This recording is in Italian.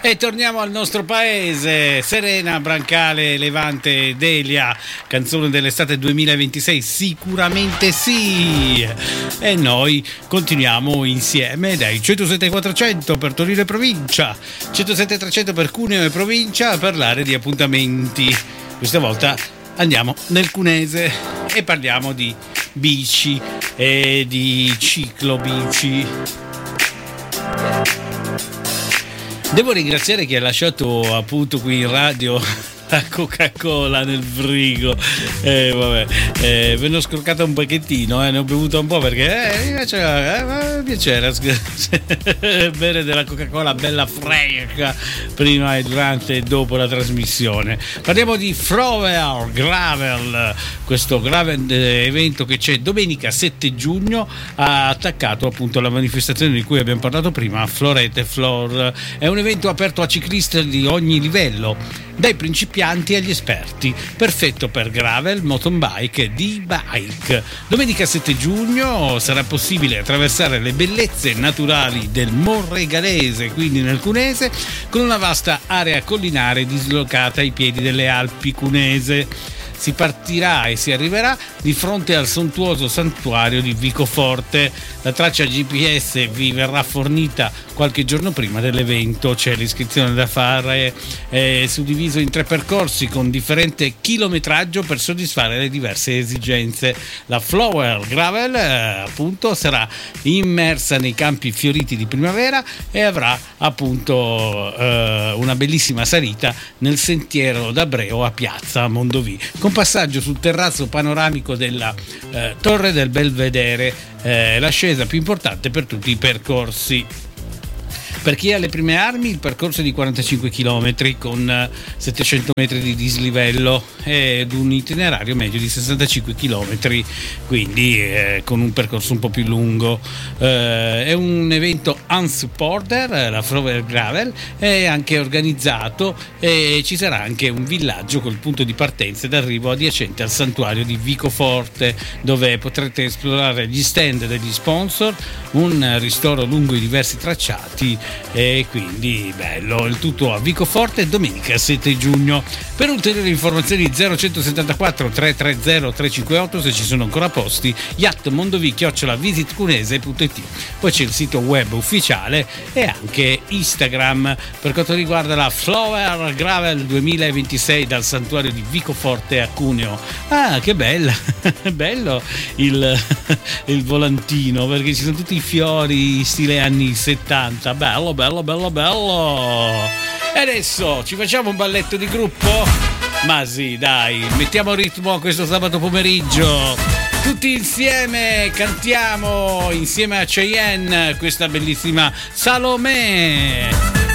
E torniamo al nostro paese. Serena, Brancale, Levante, Delia, canzone dell'estate 2026, sicuramente sì. E noi continuiamo insieme dai 107.400 per Torino e provincia, 107.300 per Cuneo e provincia, a parlare di appuntamenti. Questa volta andiamo nel Cunese e parliamo di bici e di ciclobici. Devo ringraziare chi ha lasciato appunto qui in radio la Coca-Cola nel frigo. Vabbè, ve ne ho scroccata un pochettino, ne ho bevuto un po' perché mi piaceva bere della Coca-Cola bella fresca prima e durante e dopo la trasmissione. Parliamo di Flower Gravel, questo gravel evento che c'è domenica 7 giugno, attaccato appunto alla manifestazione di cui abbiamo parlato prima, Florete Floor. È un evento aperto a ciclisti di ogni livello, dai principianti agli esperti, perfetto per gravel, mountain bike e d-bike. Domenica 7 giugno sarà possibile attraversare le bellezze naturali del Monregalese, quindi nel Cunese, con una vasta area collinare dislocata ai piedi delle Alpi Cunese. Si partirà e si arriverà di fronte al sontuoso santuario di Vicoforte. La traccia GPS vi verrà fornita qualche giorno prima dell'evento. C'è l'iscrizione da fare, suddiviso in 3 percorsi con differente chilometraggio per soddisfare le diverse esigenze. La Flower Gravel appunto sarà immersa nei campi fioriti di primavera e avrà appunto una bellissima salita nel sentiero da Breo a Piazza Mondovì, con passaggio sul terrazzo panoramico della Torre del Belvedere, l'ascesa più importante per tutti i percorsi. Per chi ha le prime armi, il percorso è di 45 km con 700 metri di dislivello ed un itinerario medio di 65 km, quindi con un percorso un po' più lungo. È un evento unsupporter, la Flower Gravel, è anche organizzato e ci sarà anche un villaggio col punto di partenza ed arrivo adiacente al santuario di Vicoforte, dove potrete esplorare gli stand degli sponsor, un ristoro lungo i diversi tracciati, e quindi bello. Il tutto a Vicoforte domenica 7 giugno. Per ulteriori informazioni 0174 330 358, se ci sono ancora posti, yachtmondovi@visitcunese.it. Poi c'è il sito web ufficiale e anche Instagram per quanto riguarda la Flower Gravel 2026 dal santuario di Vicoforte a Cuneo. Ah, che bella bello il volantino, perché ci sono tutti i fiori stile anni 70. Bello. E adesso ci facciamo un balletto di gruppo? Ma sì, dai, mettiamo ritmo a questo sabato pomeriggio. Tutti insieme cantiamo insieme a Cheyenne questa bellissima Salomè.